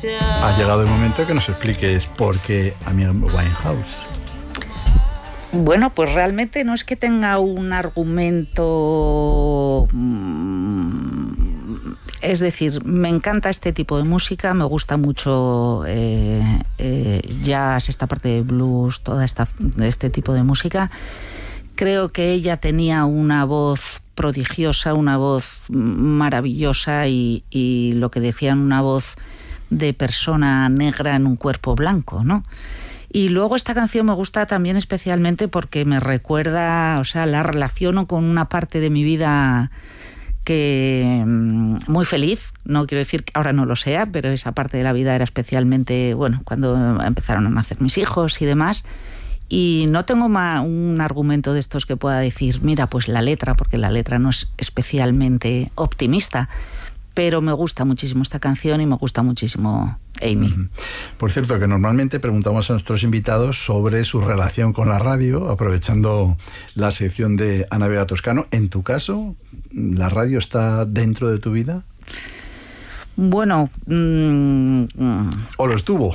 Ha llegado el momento que nos expliques por qué Amy Winehouse. Bueno, pues realmente no es que tenga un argumento... Es decir, me encanta este tipo de música, me gusta mucho jazz, esta parte de blues, este tipo de música. Creo que ella tenía una voz prodigiosa, una voz maravillosa y lo que decían, una voz de persona negra en un cuerpo blanco, ¿no? Y luego esta canción me gusta también especialmente porque me recuerda, o sea, la relaciono con una parte de mi vida que muy feliz, no quiero decir que ahora no lo sea, pero esa parte de la vida era especialmente, bueno, cuando empezaron a nacer mis hijos y demás. Y no tengo un argumento de estos que pueda decir, mira, pues la letra, porque la letra no es especialmente optimista, pero me gusta muchísimo esta canción y me gusta muchísimo Amy. Por cierto, que normalmente preguntamos a nuestros invitados sobre su relación con la radio, aprovechando la sección de Ana Vega Toscano. En tu caso, ¿la radio está dentro de tu vida? Bueno... ¿O lo estuvo?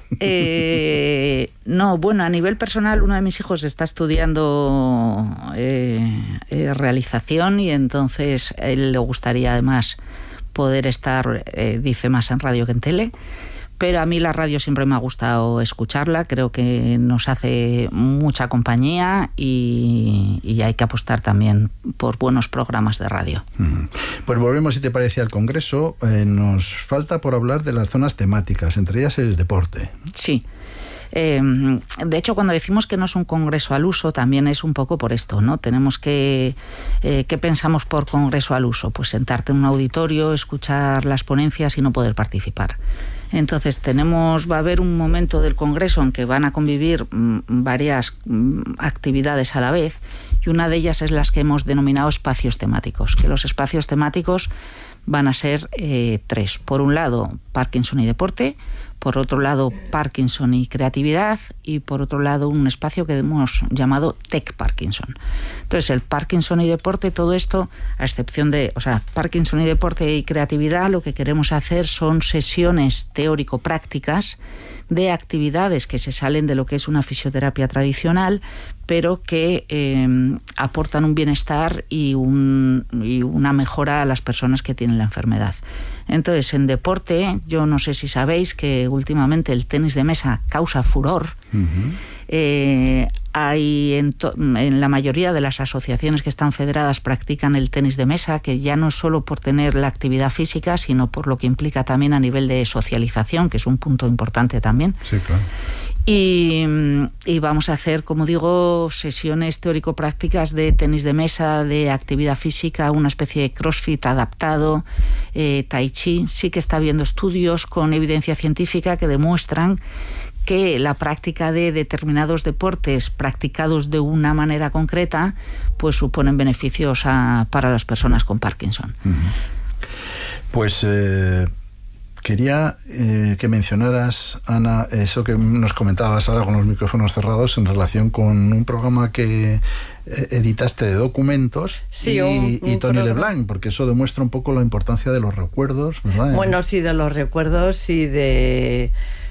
No, bueno, a nivel personal, uno de mis hijos está estudiando realización y entonces a él le gustaría además poder estar, dice, más en radio que en tele. Pero a mí la radio siempre me ha gustado escucharla, creo que nos hace mucha compañía y hay que apostar también por buenos programas de radio. Pues volvemos, si te parece, al Congreso. Nos falta por hablar de las zonas temáticas, entre ellas el deporte. Sí. De hecho, cuando decimos que no es un congreso al uso, también es un poco por esto, ¿no? Tenemos que... ¿Qué pensamos por congreso al uso? Pues sentarte en un auditorio, escuchar las ponencias y no poder participar. Entonces va a haber un momento del Congreso en que van a convivir varias actividades a la vez y una de ellas es las que hemos denominado espacios temáticos, que los espacios temáticos van a ser 3. Por un lado, Parkinson y deporte, por otro lado, Parkinson y creatividad y por otro lado, un espacio que hemos llamado Tech Parkinson. Entonces, el Parkinson y deporte, todo esto, a excepción de, Parkinson y deporte y creatividad, lo que queremos hacer son sesiones teórico-prácticas de actividades que se salen de lo que es una fisioterapia tradicional, pero que aportan un bienestar y una mejora a las personas que tienen la enfermedad. Entonces, en deporte, yo no sé si sabéis que últimamente el tenis de mesa causa furor. Hay en la mayoría de las asociaciones que están federadas practican el tenis de mesa, que ya no es solo por tener la actividad física, sino por lo que implica también a nivel de socialización, que es un punto importante también. Sí, claro. Y vamos a hacer, como digo, sesiones teórico-prácticas de tenis de mesa, de actividad física, una especie de crossfit adaptado, tai chi. Sí que está habiendo estudios con evidencia científica que demuestran que la práctica de determinados deportes practicados de una manera concreta pues suponen beneficios para las personas con Parkinson. Pues quería que mencionaras, Ana, eso que nos comentabas ahora con los micrófonos cerrados en relación con un programa que editaste de documentos, sí, y Tony LeBlanc, porque eso demuestra un poco la importancia de los recuerdos, ¿verdad? Bueno, sí, de los recuerdos y de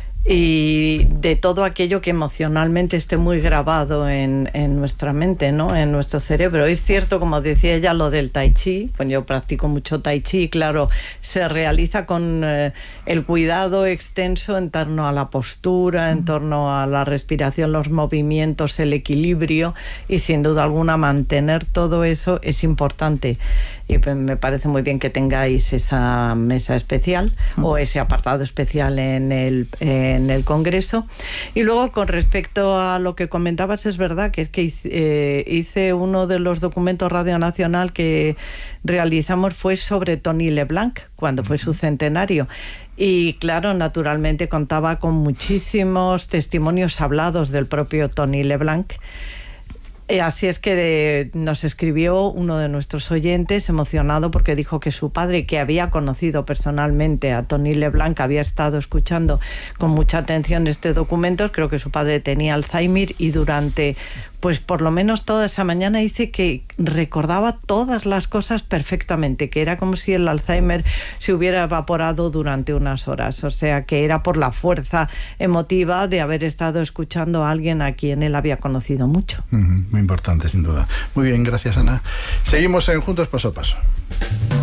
todo aquello que emocionalmente esté muy grabado en nuestra mente, ¿no? En nuestro cerebro. Es cierto, como decía ella, lo del tai chi. Pues yo practico mucho tai chi y claro, se realiza con el cuidado extenso en torno a la postura, en torno a la respiración, los movimientos, el equilibrio y sin duda alguna mantener todo eso es importante. Y pues me parece muy bien que tengáis esa mesa especial o ese apartado especial en el Congreso. Y luego, con respecto a lo que comentabas, es verdad que es que hice uno de los documentos Radio Nacional que realizamos fue sobre Tony LeBlanc, cuando fue su centenario. Y claro, naturalmente contaba con muchísimos testimonios hablados del propio Tony LeBlanc. Así es que nos escribió uno de nuestros oyentes emocionado porque dijo que su padre, que había conocido personalmente a Tony LeBlanc, había estado escuchando con mucha atención este documento. Creo que su padre tenía Alzheimer y durante pues por lo menos toda esa mañana dice que recordaba todas las cosas perfectamente, que era como si el Alzheimer se hubiera evaporado durante unas horas, o sea que era por la fuerza emotiva de haber estado escuchando a alguien a quien él había conocido mucho. Muy importante, sin duda. Muy bien, gracias, Ana. Seguimos en Juntos Paso a Paso.